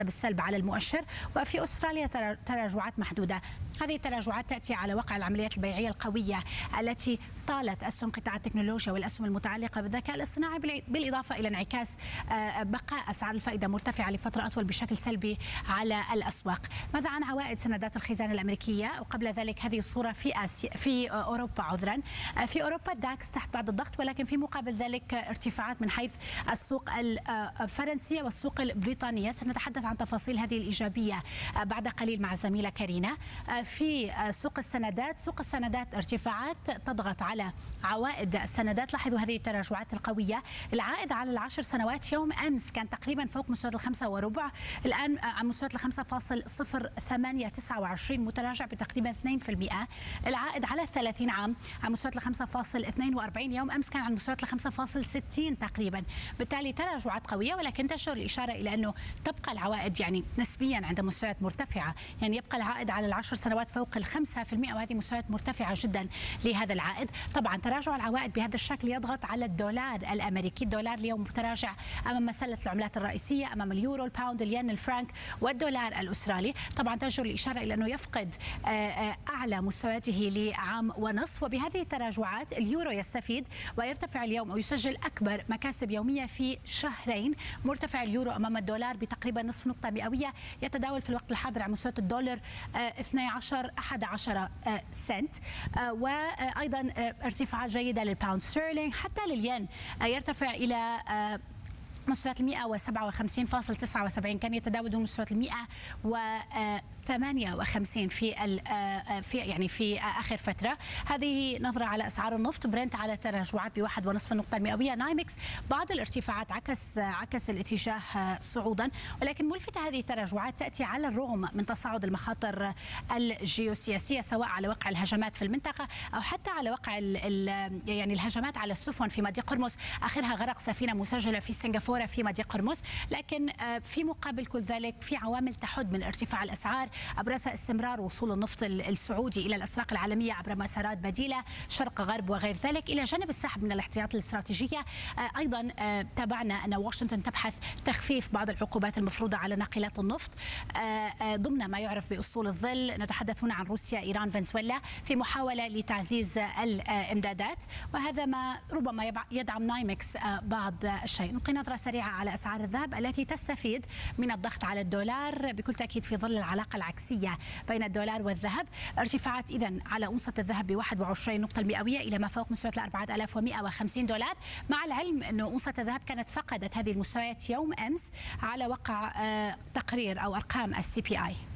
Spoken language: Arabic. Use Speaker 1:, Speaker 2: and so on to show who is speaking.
Speaker 1: بالسلب على المؤشر، وفي أستراليا تراجعات محدودة. هذه التراجعات تأتي على وقع العمليات البيعية القوية التي طالت أسهم قطاع التكنولوجيا والأسهم المتعلقة بالذكاء الاصطناعي، بالإضافة إلى انعكاس بقاء أسعار الفائدة مرتفعة لفترة أطول بشكل سلبي على الأسواق. ماذا عن عوائد سندات الخزانة الأمريكية؟ وقبل ذلك هذه الصورة في أوروبا في أوروبا الداكس تحت بعض الضغط، ولكن في مقابل ذلك ارتفاعات من حيث السوق الفرنسية والسوق البريطانية. سنتحدث عن تفاصيل هذه الإيجابية بعد قليل مع الزميلة كارينا. في سوق السندات ارتفاعات تضغط على عوائد السندات. لاحظوا هذه التراجعات القوية. العائد على العشر سنوات يوم أمس كان تقريبا فوق مستوى 5.25، الآن عن مستوى 5.0829 متراجع بتقريبا 2%. العائد على 30 عام عن مستوى 5.42، يوم أمس كان عن مستوى 5.60 تقريبا. بالتالي تراجعات قوية، ولكن تشعر الإشارة إلى أنه تبقى العوائد يعني نسبيا عند مستويات مرتفعة. يعني يبقى العائد على العشر سنوات فوق 5%، وهذه مستويات مرتفعة جدا لهذا العائد. طبعا تراجع العوائد بهذا الشكل يضغط على الدولار الأمريكي. الدولار اليوم متراجع أمام مسلة العملات الرئيسية، أمام اليورو، الباوند، الين، الفرنك والدولار الأسترالي. طبعا تشعر الإشارة إلى أنه يفقد أعلى مستوياته لعام ونصف، وبهذه التراجعات اليورو يستفيد ويرتفع اليوم أو يسجل أكبر مكاسب يومية في شهرين. مرتفع اليورو أمام الدولار بتقريبا نصف نقطة مئوية، يتداول في الوقت الحاضر على مستوى الدولار 11 سنت. وأيضا ارتفاعات جيدة للباوند ستيرلينج، حتى للين يرتفع إلى مستويات 157.79. كان يتداول دون مستويات 158 في اخر فتره. هذه نظره على اسعار النفط. برنت على تراجعات ب1.5 نقطه مئويه. نايمكس بعض الارتفاعات عكس الاتجاه صعودا، ولكن ملفتة هذه التراجعات تاتي على الرغم من تصاعد المخاطر الجيوسياسيه، سواء على وقع الهجمات في المنطقه او حتى على وقع يعني الهجمات على السفن في مضيق هرمز. اخرها غرق سفينه مسجله في سنغافوره في مضيق هرمز. لكن في مقابل كل ذلك في عوامل تحد من ارتفاع الاسعار، ابرزها استمرار وصول النفط السعودي الى الاسواق العالميه عبر مسارات بديله شرق غرب وغير ذلك، الى جانب السحب من الاحتياطات الاستراتيجيه. ايضا تابعنا ان واشنطن تبحث تخفيف بعض العقوبات المفروضه على ناقلات النفط ضمن ما يعرف باسطول الظل. نتحدث هنا عن روسيا، ايران، فنزويلا، في محاوله لتعزيز الامدادات، وهذا ما ربما يدعم نايمكس بعض الشيء. نلقي نظره سريعه على اسعار الذهب التي تستفيد من الضغط على الدولار بكل تاكيد في ظل العلاقه العكسيه بين الدولار والذهب. ارتفاعات اذا على اونصه الذهب ب21 نقطه مئويه الى ما فوق مستويات 4150 دولار، مع العلم انه اونصه الذهب كانت فقدت هذه المستويات يوم امس على وقع تقرير او ارقام الCPI.